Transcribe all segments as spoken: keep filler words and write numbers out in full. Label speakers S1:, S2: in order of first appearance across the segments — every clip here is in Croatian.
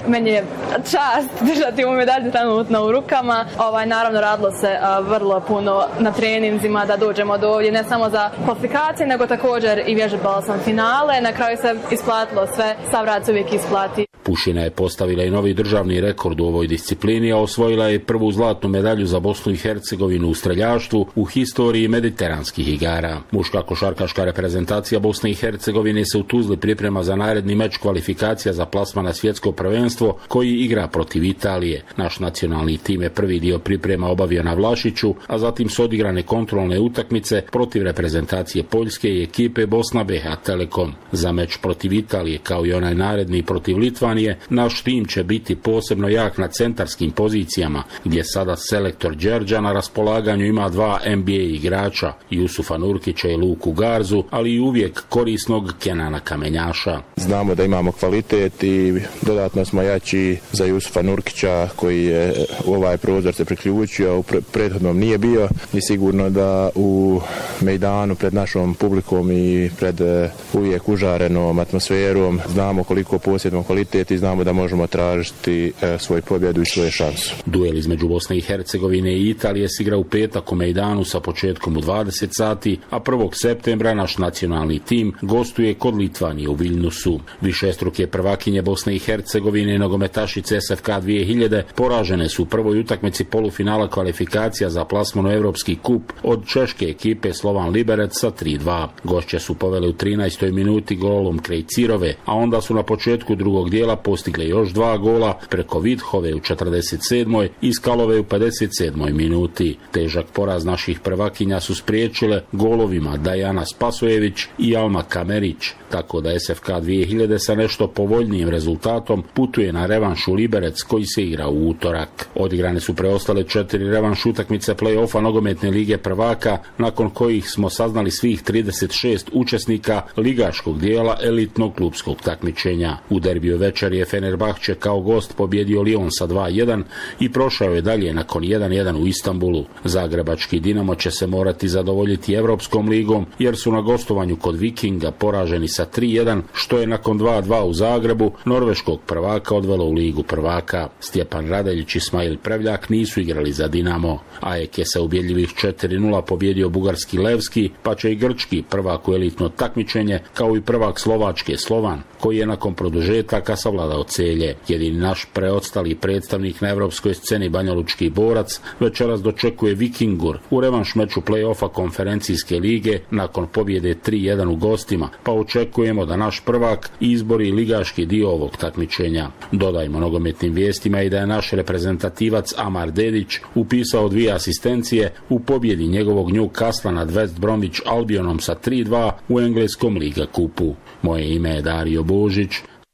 S1: Meni je čast držati ovu medalju trenutno u rukama. Ovaj, naravno radilo se uh, vrlo puno na treninzima da dođemo do ovdje, ne samo za kvalifikacije, nego također i vježbala sam finale. Na kraju se isplatilo sve, sav rad se uvijek isplati.
S2: Pušina je postavila i novi državni rekord u ovoj disciplini, a osvojila je prvu zlatnu medalju za Bosnu i Hercegovinu u streljaštvu u historiji mediteranskih igara. Muška košarkaška reprezentacija Bosne i Hercegovine se u Tuzli priprema za naredni meč kvalifikacija za plasman na svjetsko prvenstvo koji igra protiv Italije. Naš nacionalni tim je prvi dio priprema obavio na Vlašiću, a zatim su odigrane kontrolne utakmice protiv reprezentacije Poljske i ekipe Bosna B H Telekom. Za meč protiv Italije, kao i onaj naredni protiv Litvanije, naš tim će biti posebno jak na centarskim pozicijama, gdje sada selektor Đerđa na raspolaganju ima dva N B A igrača, Jusufa Nurkića i Luku Garzu, ali i uvijek korisnog Kenana Kamenjaša.
S3: Znamo da imamo kvalitet i dodatno smo jači za Jusufa Nurkića koji je u ovaj prozor se priključio, u prethodnom nije bio i sigurno da u mejdanu pred našom publikom i pred uvijek užarenom atmosferom znamo koliko posjedimo kvalitet i znamo da možemo tražiti svoju pobjedu i svoju šansu.
S2: Duel između Bosne i Hercegovine i Italije se igra u petak u mejdanu sa početkom u dvadeset sati, a prvog septembra naš nacionalni tim gostuje kod Litvanije u Viljnusu. Višestruke prvakinje Bosne i Hercegovine i nogometašice S F K dvije hiljade poražene su u prvoj utakmici polufinala kvalifikacija za plasman u Evropski kup od češke ekipe Slovan Liberec sa tri dva. Gošće su povele u trinaestoj minuti golom Krejcirove, a onda su na početku drugog dijela postigle još dva gola preko Vidhove u četrdeset sedmoj i Skalove u pedeset sedmoj minuti. Težak poraz naših prvakinja su spriječile golovima Dajana Spasojević i Alma Kamerić, tako da S F K dvije hiljade sa nešto povoljnijim rezultatom putuje na revanš u Liberec koji se igra u utorak. Odigrane su preostale četiri revanš utakmice play-offa nogometne lige prvaka, nakon kojih smo saznali svih trideset šest učesnika ligaškog dijela elitnog klubskog takmičenja. U derbiju večer je Fenerbahče kao gost pobjedio Lyon sa dva jedan i prošao je dalje nakon jedan jedan u Istanbulu. Zagrebački Dinamo će se morati zadovoljiti Evropskom ligom jer su na gostovanju kod Vikinga poraženi sa tri jedan, što je nakon dva dva u Zagrebu norveškog prvaka odvelo u ligu prvaka. Stjepan Radeljić i Smajl Prevljak nisu igrali za Dinamo. A E K je sa ubjedljivih četiri nula pobjedio bugarski Levski, pa će i grčki prvak u elitno takmičenje, kao i prvak Slovačke Slovan, koji je nakon produžetaka savladao Celje. Jedini naš preostali predstavnik na evropskoj sceni Banjalučki Borac večeras dočekuje Vikingur u revanš meču play-offa konferencijske lige nakon pobjede tri jedan u gostima, pa očekujemo da naš prvak izbori ligaški dio ovog takmičenja. Dodajmo nogometnim vijestima i da je naš reprezentativac Amar Dedić upisao dvije asistencije u pobjedi njegovog Newcastle nad West Bromwich Albionom sa tri dva u engleskom Liga kupu. Moje ime je Dario Božić.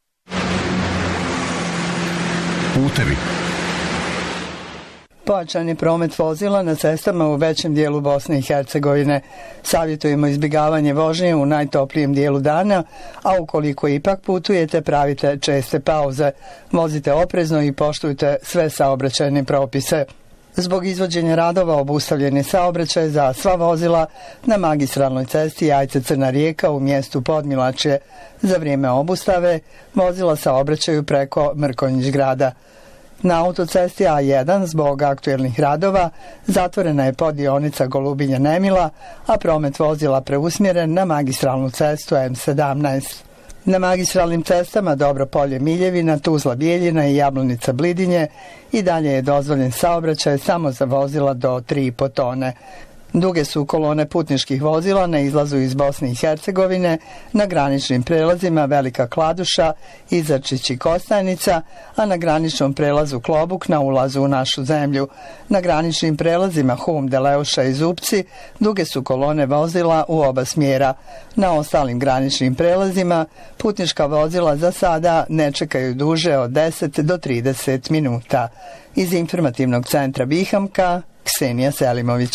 S4: Putevi.
S5: Pojačan je promet vozila na cestama u većem dijelu Bosne i Hercegovine. Savjetujemo izbjegavanje vožnje u najtoplijem dijelu dana, a ukoliko ipak putujete, pravite česte pauze. Vozite oprezno i poštujte sve saobraćajne propise. Zbog izvođenja radova obustavljen je saobraćaj za sva vozila na magistralnoj cesti Jajce-Crna Rijeka u mjestu Podmilačje. Za vrijeme obustave vozila saobraćaju preko Mrkonjić grada. Na autocesti A jedan zbog aktuelnih radova zatvorena je poddionica Golubinja-Nemila, a promet vozila preusmjeren na magistralnu cestu M sedamnaest. Na magistralnim cestama Dobropolje-Miljevina, Tuzla-Bijeljina i Jablonica-Blidinje i dalje je dozvoljen saobraćaj samo za vozila do tri i po tone. Duge su kolone putničkih vozila na izlazu iz Bosne i Hercegovine, na graničnim prelazima Velika Kladuša, Izarčić i Kostajnica, a na graničnom prelazu Klobuk na ulazu u našu zemlju. Na graničnim prelazima Hum, Deleuša i Zupci duge su kolone vozila u oba smjera. Na ostalim graničnim prelazima putnička vozila za sada ne čekaju duže od deset do trideset minuta. Iz informativnog centra Bihamka, Ksenija Selimović.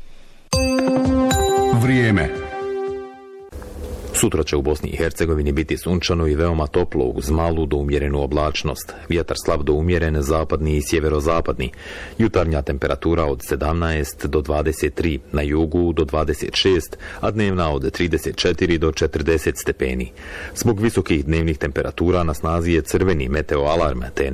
S4: Vrijeme.
S6: Sutra će u Bosni i Hercegovini biti sunčano i veoma toplo uz malu do umjerenu oblačnost. Vjetar slab do umjeren, zapadni i sjeverozapadni. Jutarnja temperatura od sedamnaest do dvadeset tri, na jugu do dvadeset šest, a dnevna od trideset četiri do četrdeset stepeni. Zbog visokih dnevnih temperatura na snazi je crveni meteo alarm, te